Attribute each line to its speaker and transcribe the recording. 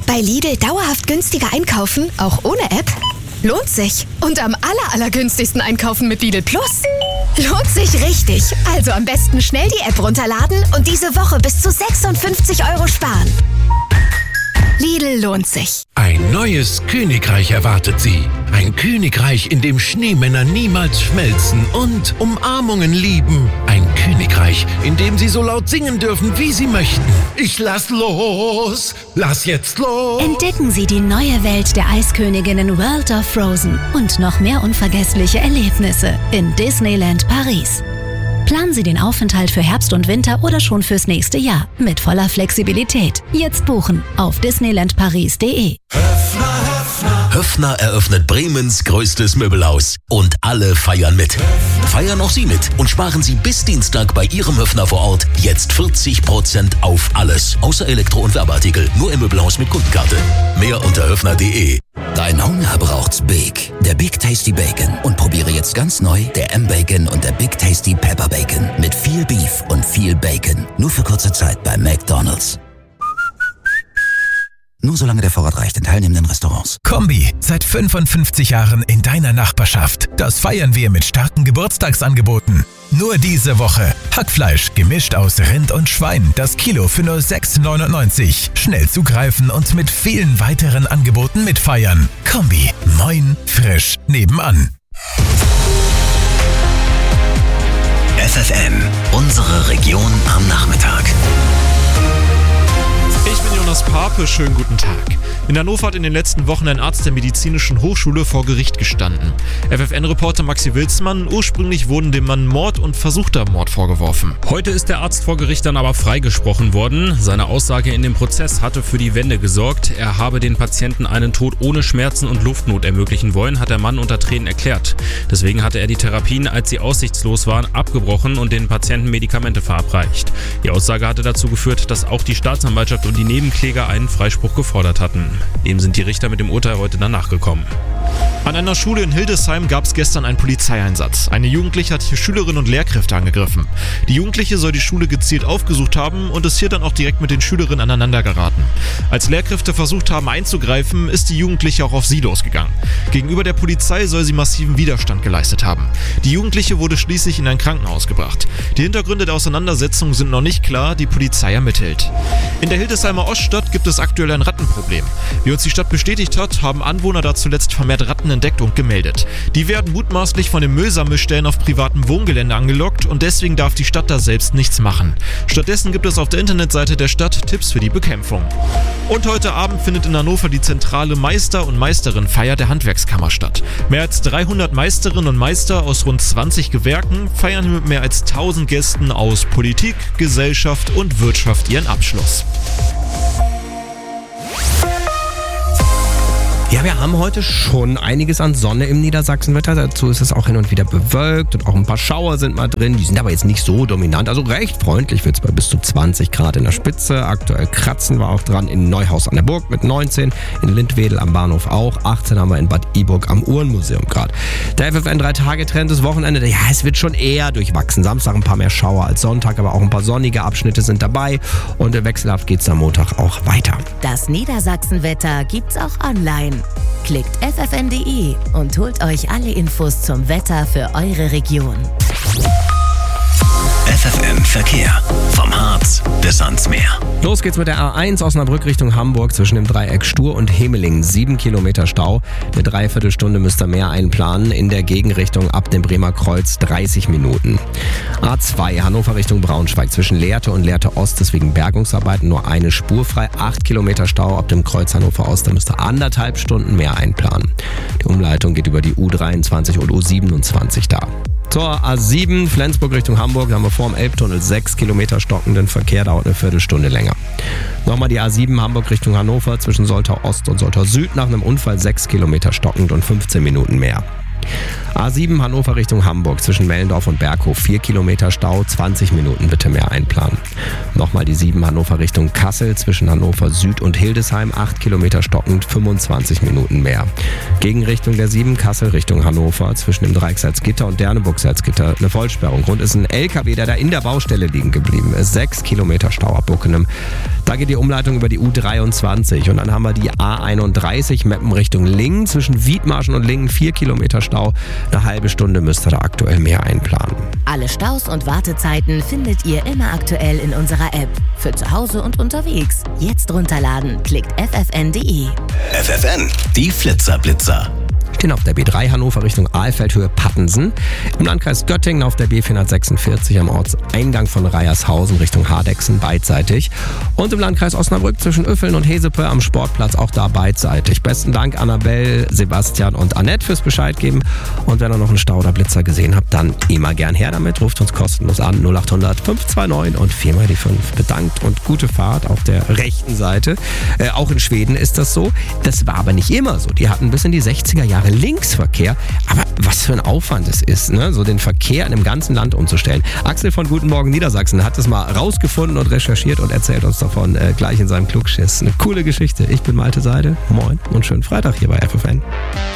Speaker 1: Bei Lidl dauerhaft günstiger einkaufen, auch ohne App? Lohnt sich. Und am allergünstigsten einkaufen mit Lidl Plus? Lohnt sich richtig. Also am besten schnell die App runterladen und diese Woche bis zu 56 € sparen. Lidl lohnt sich.
Speaker 2: Ein neues Königreich erwartet Sie. Ein Königreich, in dem Schneemänner niemals schmelzen und Umarmungen lieben. Ein Königreich, in dem Sie so laut singen dürfen, wie Sie möchten. Ich lass los, lass jetzt los.
Speaker 3: Entdecken Sie die neue Welt der Eisköniginnen World of Frozen und noch mehr unvergessliche Erlebnisse in Disneyland Paris. Planen Sie den Aufenthalt für Herbst und Winter oder schon fürs nächste Jahr mit voller Flexibilität. Jetzt buchen auf disneylandparis.de.
Speaker 4: Höffner eröffnet Bremens größtes Möbelhaus. Und alle feiern mit. Feiern auch Sie mit und sparen Sie bis Dienstag bei Ihrem Höffner vor Ort jetzt 40% auf alles. Außer Elektro- und Werbeartikel. Nur im Möbelhaus mit Kundenkarte. Mehr unter höffner.de.
Speaker 5: Dein Hunger braucht's Big. Der Big Tasty Bacon. Und probiere jetzt ganz neu der M-Bacon und der Big Tasty Pepper Bacon. Mit viel Beef und viel Bacon. Nur für kurze Zeit bei McDonald's. Nur solange der Vorrat reicht in teilnehmenden Restaurants.
Speaker 6: Kombi, seit 55 Jahren in deiner Nachbarschaft. Das feiern wir mit starken Geburtstagsangeboten. Nur diese Woche. Hackfleisch gemischt aus Rind und Schwein. Das Kilo für nur 6,99. Schnell zugreifen und mit vielen weiteren Angeboten mitfeiern. Kombi, moin, frisch, nebenan.
Speaker 5: FFN, unsere Region am Nachmittag.
Speaker 7: Ich bin Jonas Pape, schönen guten Tag. In Hannover hat in den letzten Wochen ein Arzt der Medizinischen Hochschule vor Gericht gestanden. FFN-Reporter Maxi Wilsmann, ursprünglich wurden dem Mann Mord und versuchter Mord vorgeworfen.
Speaker 8: Heute ist der Arzt vor Gericht dann aber freigesprochen worden. Seine Aussage in dem Prozess hatte für die Wende gesorgt. Er habe den Patienten einen Tod ohne Schmerzen und Luftnot ermöglichen wollen, hat der Mann unter Tränen erklärt. Deswegen hatte er die Therapien, als sie aussichtslos waren, abgebrochen und den Patienten Medikamente verabreicht. Die Aussage hatte dazu geführt, dass auch die Staatsanwaltschaft und die Nebenkläger einen Freispruch gefordert hatten. Dem sind die Richter mit dem Urteil heute dann nachgekommen.
Speaker 7: An einer Schule in Hildesheim gab es gestern einen Polizeieinsatz. Eine Jugendliche hat hier Schülerinnen und Lehrkräfte angegriffen. Die Jugendliche soll die Schule gezielt aufgesucht haben und ist hier dann auch direkt mit den Schülerinnen aneinander geraten. Als Lehrkräfte versucht haben einzugreifen, ist die Jugendliche auch auf sie losgegangen. Gegenüber der Polizei soll sie massiven Widerstand geleistet haben. Die Jugendliche wurde schließlich in ein Krankenhaus gebracht. Die Hintergründe der Auseinandersetzung sind noch nicht klar, die Polizei ermittelt. In der Hildesheimer Oststadt gibt es aktuell ein Rattenproblem. Wie uns die Stadt bestätigt hat, haben Anwohner da zuletzt vermehrt Ratten entdeckt und gemeldet. Die werden mutmaßlich von den Müllsammelstellen auf privatem Wohngelände angelockt und deswegen darf die Stadt da selbst nichts machen. Stattdessen gibt es auf der Internetseite der Stadt Tipps für die Bekämpfung. Und heute Abend findet in Hannover die zentrale Meister- und Meisterinnenfeier der Handwerkskammer statt. Mehr als 300 Meisterinnen und Meister aus rund 20 Gewerken feiern mit mehr als 1000 Gästen aus Politik, Gesellschaft und Wirtschaft ihren Abschluss.
Speaker 9: Ja, wir haben heute schon einiges an Sonne im Niedersachsenwetter. Dazu ist es auch hin und wieder bewölkt und auch ein paar Schauer sind mal drin. Die sind aber jetzt nicht so dominant. Also recht freundlich wird es bei bis zu 20 Grad in der Spitze. Aktuell kratzen wir auch dran in Neuhaus an der Burg mit 19. In Lindwedel am Bahnhof auch. 18 haben wir in Bad Iburg am Uhrenmuseum gerade. Der FFN 3-Tage-Trend des Wochenende. Ja, es wird schon eher durchwachsen. Samstag ein paar mehr Schauer als Sonntag, aber auch ein paar sonnige Abschnitte sind dabei. Und wechselhaft geht es am Montag auch weiter.
Speaker 3: Das Niedersachsenwetter gibt's auch online. Klickt ffn.de und holt euch alle Infos zum Wetter für eure Region.
Speaker 5: FFN Verkehr. Vom Harz bis ans Meer.
Speaker 9: Los geht's mit der A1 Osnabrück Richtung Hamburg zwischen dem Dreieck Stur und Hemeling. 7 Kilometer Stau. Eine Dreiviertelstunde müsst ihr mehr einplanen. In der Gegenrichtung ab dem Bremer Kreuz 30 Minuten. A2 Hannover Richtung Braunschweig zwischen Lehrte und Lehrte Ost ist wegen Bergungsarbeiten nur eine Spur frei. 8 Kilometer Stau ab dem Kreuz Hannover Ost. Da müsst ihr 1,5 Stunden mehr einplanen. Die Umleitung geht über die U23 und U27 da. Zur A7 Flensburg Richtung Hamburg, da haben wir vor dem Elbtunnel 6 Kilometer stockenden Verkehr, dauert eine Viertelstunde länger. Nochmal die A7 Hamburg Richtung Hannover zwischen Soltau Ost und Soltau Süd nach einem Unfall 6 Kilometer stockend und 15 Minuten mehr. A7 Hannover Richtung Hamburg zwischen Mellendorf und Berghof 4 Kilometer Stau, 20 Minuten bitte mehr einplanen. Nochmal die 7 Hannover Richtung Kassel zwischen Hannover Süd und Hildesheim 8 Kilometer stockend, 25 Minuten mehr. Gegenrichtung der 7 Kassel Richtung Hannover zwischen dem Dreieck Salzgitter und Derneburg-Salzgitter eine Vollsperrung. Grund ist ein LKW, der da in der Baustelle liegen geblieben ist. 6 Kilometer Stau ab Buckenem. Da geht die Umleitung über die U23 und dann haben wir die A31 Meppen Richtung Lingen zwischen Wiedmarschen und Lingen 4 Kilometer Stau. Eine halbe Stunde müsst ihr da aktuell mehr einplanen.
Speaker 10: Alle Staus und Wartezeiten findet ihr immer aktuell in unserer App. Für zu Hause und unterwegs. Jetzt runterladen. Klickt ffn.de.
Speaker 4: FFN, die Flitzer-Blitzer.
Speaker 9: Stehen auf der B3 Hannover Richtung Ahlfeldhöhe Pattensen. Im Landkreis Göttingen auf der B446 am Ortseingang von Reiershausen Richtung Hardexen beidseitig. Und im Landkreis Osnabrück zwischen Üffeln und Hesepe am Sportplatz auch da beidseitig. Besten Dank Annabelle, Sebastian und Annette fürs Bescheid geben. Und wenn ihr noch einen Stau oder Blitzer gesehen habt, dann immer gern her damit. Ruft uns kostenlos an 0800 529 und 4 die 5. Bedankt und gute Fahrt auf der rechten Seite. Auch in Schweden ist das so. Das war aber nicht immer so. Die hatten bis in die 60er Jahre Linksverkehr. Aber was für ein Aufwand es ist, ne? So den Verkehr in dem ganzen Land umzustellen. Axel von Guten Morgen Niedersachsen hat es mal rausgefunden und recherchiert und erzählt uns davon gleich in seinem Klugschiss. Eine coole Geschichte. Ich bin Malte Seide. Moin und schönen Freitag hier bei FFN.